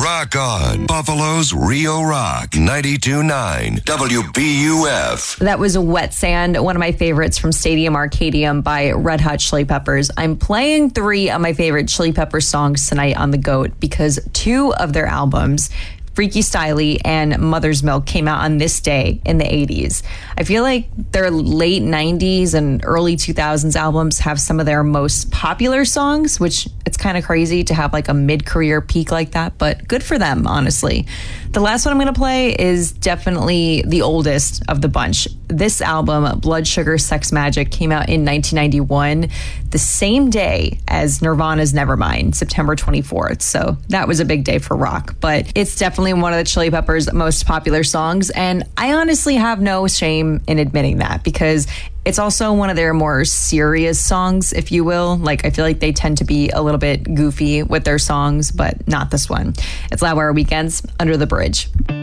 Rock on. Buffalo's Rio Rock 92.9 WBUF. That was Wet Sand, one of my favorites from Stadium Arcadium by Red Hot Chili Peppers. I'm playing 3 of my favorite Chili Peppers songs tonight on The GOAT because 2 of their albums, Freaky Styley and Mother's Milk, came out on this day in the 80s. I feel like their late 90s and early 2000s albums have some of their most popular songs, which it's kind of crazy to have like a mid-career peak like that, but good for them, honestly. The last one I'm going to play is definitely the oldest of the bunch. This album, Blood Sugar Sex Magik, came out in 1991, the same day as Nirvana's Nevermind, September 24th. So that was a big day for rock, but it's definitely one of the Chili Peppers' most popular songs. And I honestly have no shame in admitting that because it's also one of their more serious songs, if you will. Like, I feel like they tend to be a little bit goofy with their songs, but not this one. It's Loudwire Weekends, Under the Bridge.